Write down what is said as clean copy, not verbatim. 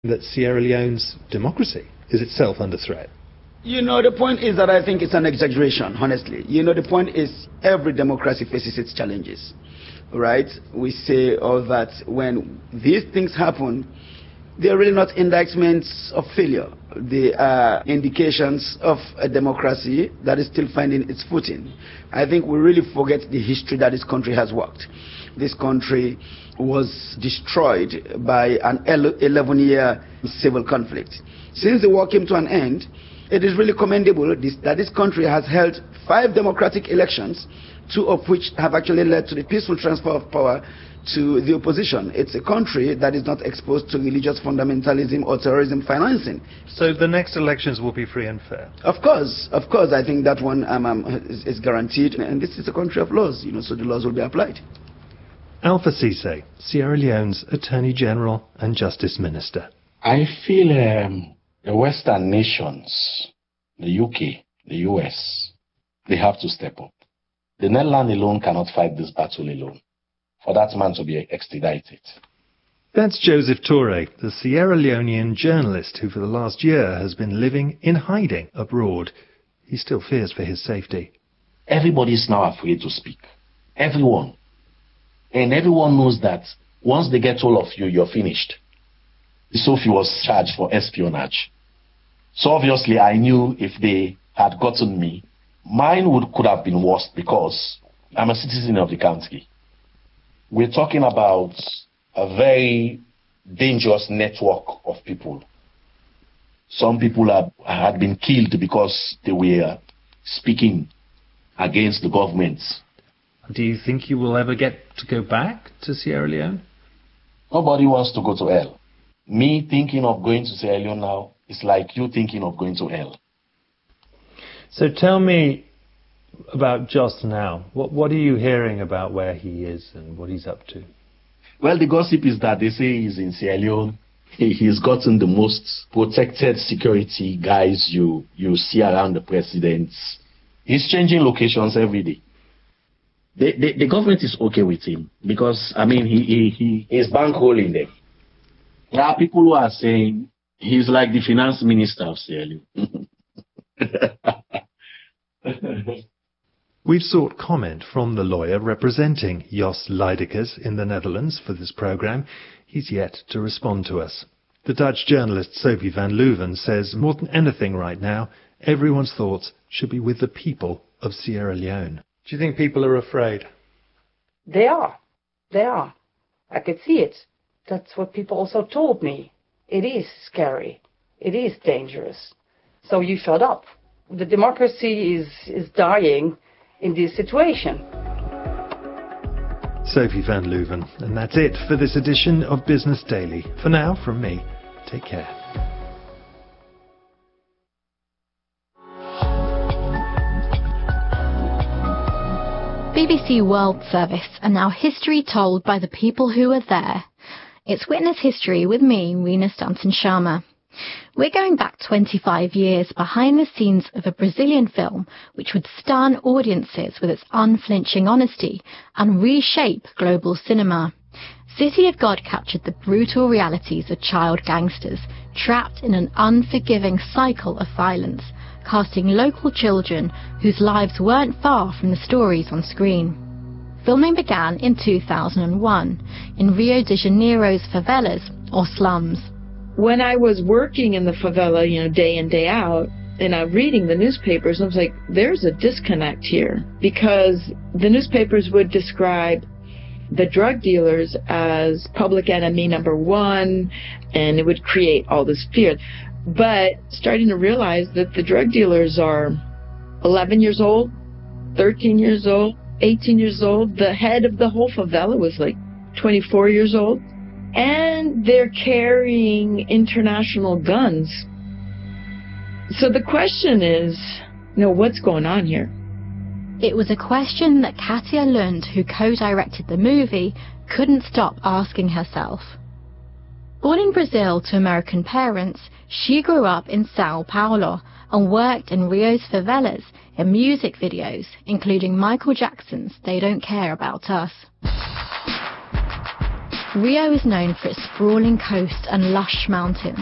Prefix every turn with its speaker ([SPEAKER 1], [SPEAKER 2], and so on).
[SPEAKER 1] that Sierra Leone's democracy is itself under threat?
[SPEAKER 2] The point is that I think it's an exaggeration, honestly. The point is every democracy faces its challenges, right? We say all that when these things happen, they're really not indictments of failure. They are indications of a democracy that is still finding its footing. I think we really forget the history that this country has walked. This country was destroyed by an 11-year civil conflict. Since the war came to an end, it is really commendable that this country has held 5 democratic elections, 2 of which have actually led to the peaceful transfer of power to the opposition. It's a country that is not exposed to religious fundamentalism or terrorism financing.
[SPEAKER 1] So the next elections will be free and fair?
[SPEAKER 2] Of course. I think that one is guaranteed. And this is a country of laws, so the laws will be applied.
[SPEAKER 1] Alpha Ceesay, Sierra Leone's Attorney General and Justice Minister.
[SPEAKER 3] I feel the Western nations, the UK, the US, they have to step up. The Netherlands alone cannot fight this battle alone. For that man to be extradited.
[SPEAKER 1] That's Joseph Toure, the Sierra Leonean journalist who for the last year has been living in hiding abroad. He still fears for his safety.
[SPEAKER 3] Everybody is now afraid to speak. Everyone. And everyone knows that once they get hold of you, you're finished. Sophie was charged for espionage. So obviously I knew if they had gotten me, mine could have been worse because I'm a citizen of the country. We're talking about a very dangerous network of people. Some people had been killed because they were speaking against the government.
[SPEAKER 1] Do you think you will ever get to go back to Sierra Leone?
[SPEAKER 3] Nobody wants to go to hell. Me thinking of going to Sierra Leone now is like you thinking of going to hell.
[SPEAKER 1] So tell me about Jos now. What are you hearing about where he is and what he's up to?
[SPEAKER 3] Well, the gossip is that they say he's in Sierra Leone. He's gotten the most protected security guys you see around the president. He's changing locations every day. The government is okay with him because, he is bankrolling them. There are people who are saying he's like the finance minister of Sierra Leone.
[SPEAKER 1] We've sought comment from the lawyer representing Jos Lydekkers in the Netherlands for this programme. He's yet to respond to us. The Dutch journalist Sophie van Leuven says more than anything right now, everyone's thoughts should be with the people of Sierra Leone. Do you think people are afraid?
[SPEAKER 4] They are. I could see it. That's what people also told me. It is scary. It is dangerous. So you shut up. The democracy is dying in this situation.
[SPEAKER 1] Sophie van Leuven. And that's it for this edition of Business Daily. For now, from me, take care.
[SPEAKER 5] BBC World Service, and now history told by the people who were there. It's Witness History with me, Rina Stanton-Sharma. We're going back 25 years behind the scenes of a Brazilian film which would stun audiences with its unflinching honesty and reshape global cinema. City of God captured the brutal realities of child gangsters trapped in an unforgiving cycle of violence, casting local children whose lives weren't far from the stories on screen. Filming began in 2001 in Rio de Janeiro's favelas, or slums.
[SPEAKER 6] When I was working in the favela, day in, day out, and I'm reading the newspapers, I was like, there's a disconnect here. Because the newspapers would describe the drug dealers as public enemy number one, and it would create all this fear. But starting to realize that the drug dealers are 11 years old, 13 years old, 18 years old. The head of the whole favela was like 24 years old. And they're carrying international guns. So the question is, what's going on here?
[SPEAKER 5] It was a question that Katia Lund, who co-directed the movie, couldn't stop asking herself. Born in Brazil to American parents, she grew up in Sao Paulo and worked in Rio's favelas in music videos, including Michael Jackson's They Don't Care About Us. Rio is known for its sprawling coast and lush mountains.